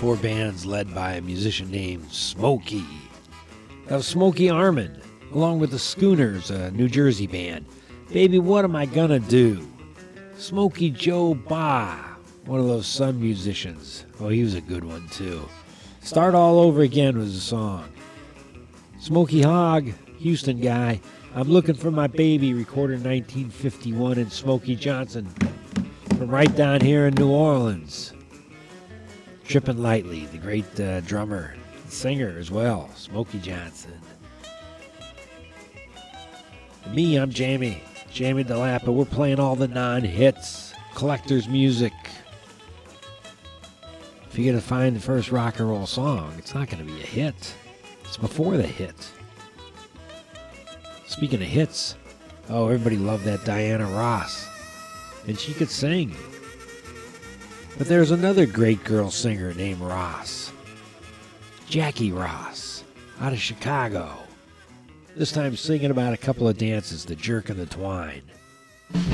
Four bands led by a musician named Smokey. That was Smokey Armin, along with the Schooners, a New Jersey band. Baby, What Am I Gonna Do? Smokey Joe Ba, one of those Sun musicians. Oh, he was a good one, too. Start All Over Again was the song. Smokey Hogg, Houston guy. I'm Looking for My Baby, recorded in 1951 in Smokey Johnson, from right down here in New Orleans. Trippin' Lightly, the great drummer, singer as well, Smokey Johnson. And me, I'm Jamie DeLappa. We're playing all the non-hits, collector's music. If you're going to find the first rock and roll song, it's not going to be a hit. It's before the hit. Speaking of hits, oh, everybody loved that Diana Ross. And she could sing. But there's another great girl singer named Ross. Jackie Ross, out of Chicago. This time singing about a couple of dances, the jerk and the twine.